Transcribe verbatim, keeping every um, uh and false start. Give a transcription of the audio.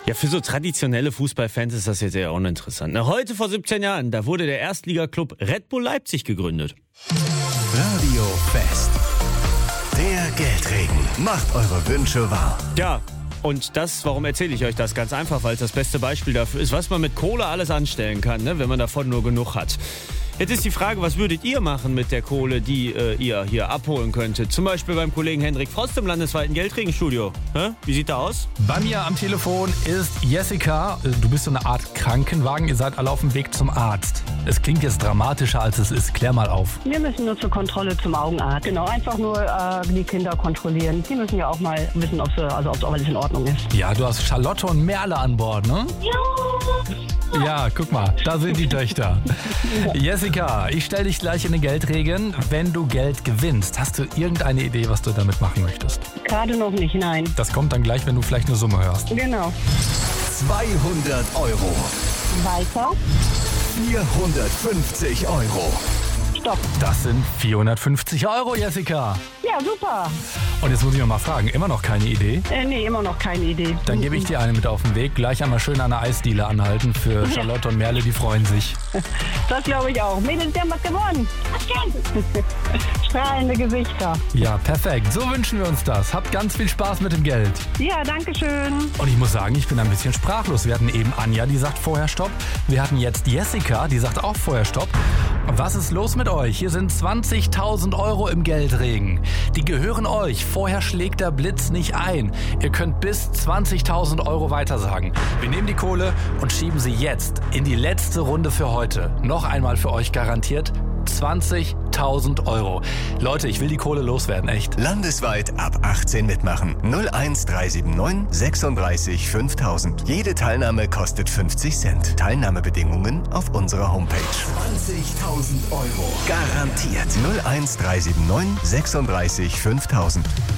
Ja, für so traditionelle Fußballfans ist das jetzt eher uninteressant. Na, heute vor siebzehn Jahren, da wurde der Erstligaklub Red Bull Leipzig gegründet. Radio Fest. Der Geldregen macht eure Wünsche wahr. Ja, und das, warum erzähle ich euch das? Ganz einfach, weil es das beste Beispiel dafür ist, was man mit Kohle alles anstellen kann, ne, wenn man davon nur genug hat. Jetzt ist die Frage, was würdet ihr machen mit der Kohle, die äh, ihr hier abholen könntet? Zum Beispiel beim Kollegen Hendrik Frost im landesweiten Geldregenstudio. Hä? Wie sieht der aus? Bei mir am Telefon ist Jessica. Du bist so eine Art Krankenwagen. Ihr seid alle auf dem Weg zum Arzt. Es klingt jetzt dramatischer, als es ist. Klär mal auf. Wir müssen nur zur Kontrolle zum Augenarzt. Genau, einfach nur äh, die Kinder kontrollieren. Die müssen ja auch mal wissen, ob, sie, also, ob alles in Ordnung ist. Ja, du hast Charlotte und Merle an Bord, ne? Ja. Ja, guck mal, da sind die Töchter. Jessica, ich stelle dich gleich in den Geldregen. Wenn du Geld gewinnst, hast du irgendeine Idee, was du damit machen möchtest? Gerade noch nicht, nein. Das kommt dann gleich, wenn du vielleicht eine Summe hörst. Genau. zweihundert Euro. Weiter. vierhundertfünfzig Euro. Stopp. Das sind vierhundertfünfzig Euro, Jessica. Ja, super. Und jetzt muss ich noch mal fragen, immer noch keine Idee? Äh, nee, immer noch keine Idee. Dann gebe ich dir eine mit auf den Weg. Gleich einmal schön an der Eisdiele anhalten für Charlotte und Merle, die freuen sich. Das glaube ich auch. Mädels, wir haben was gewonnen. Strahlende Gesichter. Ja, perfekt. So wünschen wir uns das. Habt ganz viel Spaß mit dem Geld. Ja, danke schön. Und ich muss sagen, ich bin ein bisschen sprachlos. Wir hatten eben Anja, die sagt vorher Stopp. Wir hatten jetzt Jessica, die sagt auch vorher Stopp. Was ist los mit euch? Hier sind zwanzigtausend Euro im Geldregen. Die gehören euch. Vorher schlägt der Blitz nicht ein. Ihr könnt bis zwanzigtausend Euro weitersagen. Wir nehmen die Kohle und schieben sie jetzt in die letzte Runde für heute. Noch einmal für euch garantiert zwanzigtausend Euro. Leute, ich will die Kohle loswerden, echt. Landesweit ab achtzehn mitmachen. null eins drei sieben neun sechsunddreißig fünftausend. Jede Teilnahme kostet fünfzig Cent. Teilnahmebedingungen auf unserer Homepage. zwanzigtausend Euro. Garantiert. null eins drei sieben neun sechsunddreißig fünftausend.